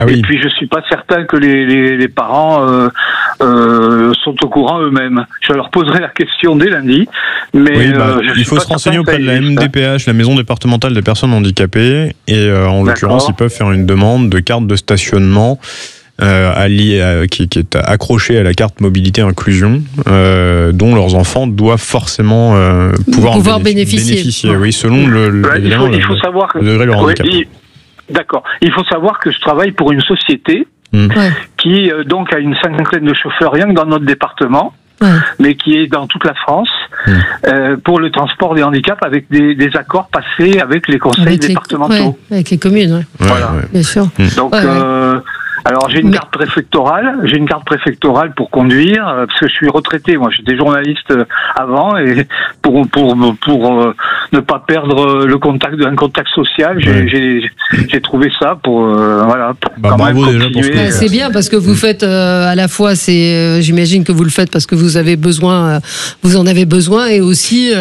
Ah oui. Et puis je suis pas certain que les parents sont au courant eux-mêmes. Je leur poserai la question dès lundi. Mais oui, il faut se renseigner auprès de la MDPH, la Maison départementale des personnes handicapées, et en l'occurrence, ils peuvent faire une demande de carte de stationnement qui est accrochée à la carte mobilité inclusion, dont leurs enfants doivent forcément pouvoir bénéficier. Oui, selon il faut savoir le degré de leur handicap. D'accord. Il faut savoir que je travaille pour une société qui donc a une cinquantaine de chauffeurs rien que dans notre département. Mais qui est dans toute la France pour le transport des handicaps avec des accords passés avec les conseils départementaux. Avec les communes, voilà. Bien sûr. Donc, alors j'ai une carte préfectorale pour conduire parce que je suis retraité. Moi, j'étais journaliste avant et pour ne pas perdre un contact social, j'ai trouvé ça pour quand même continuer. C'est bien parce que vous faites à la fois j'imagine que vous le faites parce que vous en avez besoin et aussi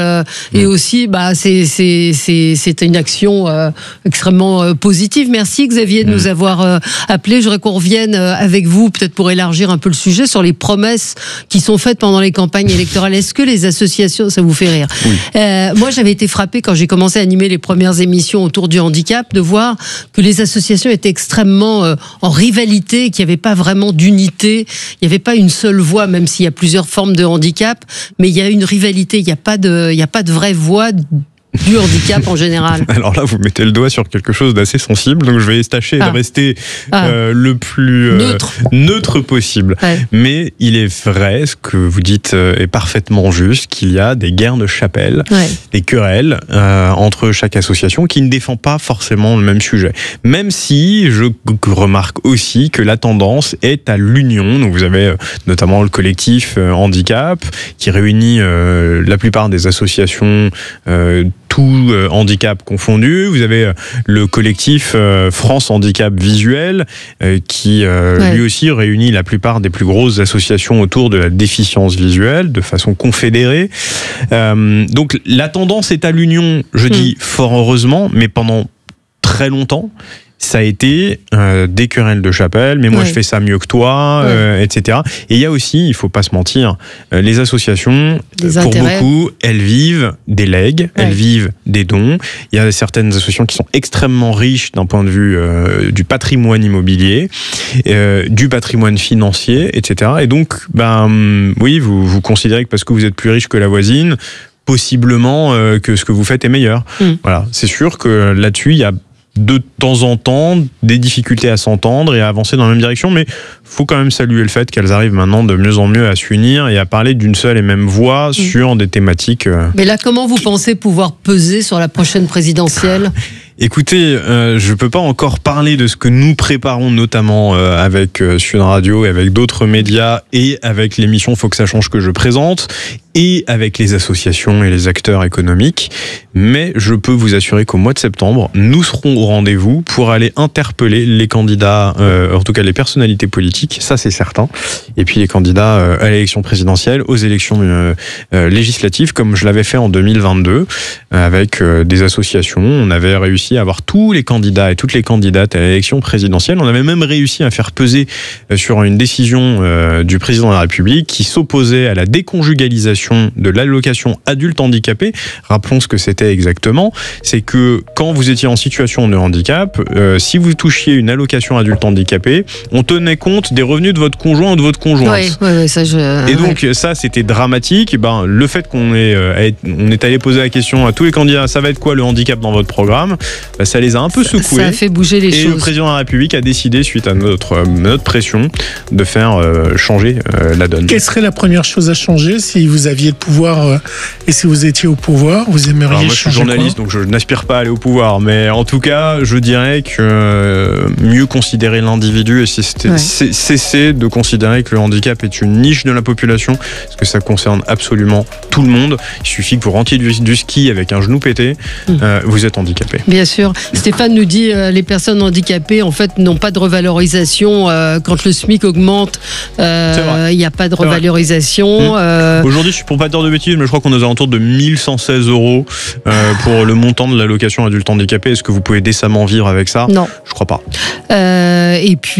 c'est une action extrêmement positive. Merci Xavier de nous avoir appelé. J'aurais qu'on revienne avec vous, peut-être pour élargir un peu le sujet, sur les promesses qui sont faites pendant les campagnes électorales. Est-ce que les associations, ça vous fait rire ? Moi, j'avais été frappée quand j'ai commencé à animer les premières émissions autour du handicap, de voir que les associations étaient extrêmement en rivalité, qu'il n'y avait pas vraiment d'unité, il n'y avait pas une seule voix, même s'il y a plusieurs formes de handicap, mais il y a une rivalité, il n'y a pas de vraie voix du handicap en général. Alors là, vous mettez le doigt sur quelque chose d'assez sensible, donc je vais tâcher de rester le plus neutre possible. Mais il est vrai, ce que vous dites est parfaitement juste, qu'il y a des guerres de chapelle, des querelles entre chaque association qui ne défend pas forcément le même sujet. Même si je remarque aussi que la tendance est à l'union. Donc vous avez notamment le collectif handicap qui réunit la plupart des associations tout handicap confondu. Vous avez le collectif France Handicap Visuel qui lui aussi réunit la plupart des plus grosses associations autour de la déficience visuelle de façon confédérée. Donc la tendance est à l'union, je dis fort heureusement, mais pendant très longtemps ça a été des querelles de chapelle, mais moi je fais ça mieux que toi, etc. Et il y a aussi, il faut pas se mentir, les associations, pour beaucoup, elles vivent des legs, elles vivent des dons. Il y a certaines associations qui sont extrêmement riches d'un point de vue du patrimoine immobilier, du patrimoine financier, etc. Et donc, oui, vous considérez que parce que vous êtes plus riche que la voisine, possiblement que ce que vous faites est meilleur. Voilà, c'est sûr que là-dessus, il y a de temps en temps des difficultés à s'entendre et à avancer dans la même direction, mais faut quand même saluer le fait qu'elles arrivent maintenant de mieux en mieux à s'unir et à parler d'une seule et même voix sur des thématiques. Mais là, comment vous pensez pouvoir peser sur la prochaine présidentielle ? Écoutez, je peux pas encore parler de ce que nous préparons, notamment avec Sud Radio et avec d'autres médias et avec l'émission Faut que ça change que je présente et avec les associations et les acteurs économiques. Mais je peux vous assurer qu'au mois de septembre, nous serons au rendez-vous pour aller interpeller les candidats, en tout cas les personnalités politiques, ça c'est certain. Et puis les candidats à l'élection présidentielle, aux élections législatives, comme je l'avais fait en 2022, avec des associations. On avait réussi à avoir tous les candidats et toutes les candidates à l'élection présidentielle. On avait même réussi à faire peser sur une décision du président de la République qui s'opposait à la déconjugalisation de l'allocation adulte handicapé. Rappelons ce que c'était exactement. C'est que quand vous étiez en situation de handicap, si vous touchiez une allocation adulte handicapé, on tenait compte des revenus de votre conjoint ou de votre conjointe. Et donc ça, c'était dramatique. Le fait qu'on est allé poser la question à tous les candidats, ça va être quoi le handicap dans votre programme ? Ça les a un peu secoués. Ça a fait bouger les choses. Et le président de la République a décidé, suite à notre pression, de faire changer la donne. Quelle serait la première chose à changer si vous aviez le pouvoir et si vous étiez au pouvoir, vous aimeriez changer quoi ? Moi, je suis journaliste, donc je n'aspire pas à aller au pouvoir. Mais en tout cas, je dirais que mieux considérer l'individu et cesser de considérer que le handicap est une niche de la population, parce que ça concerne absolument tout le monde. Il suffit que vous rentiez du ski avec un genou pété, vous êtes handicapé. Bien sûr. Stéphane nous dit les personnes handicapées en fait n'ont pas de revalorisation quand le SMIC augmente. Il n'y a pas de revalorisation. Aujourd'hui, suis pour pas dire de bêtises, mais je crois qu'on est aux alentours de 1116 € pour le montant de l'allocation adulte handicapé. Est-ce que vous pouvez décemment vivre avec ça ? Non. Je crois pas. Et puis